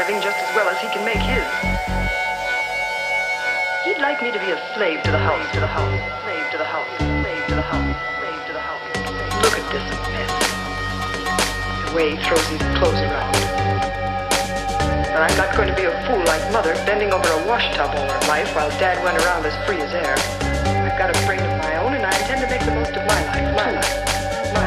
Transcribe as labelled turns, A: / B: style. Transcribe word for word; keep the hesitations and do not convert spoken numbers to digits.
A: living just as well as he can make his. He'd like me to be a slave to the house, to the house, slave to the house, slave to the house, slave to the house. Look at this mess. The way he throws his clothes around. But I'm not going to be a fool like Mother, bending over a wash tub all her life while Dad went around as free as air. I've got a brain of my own, and I intend to make the most of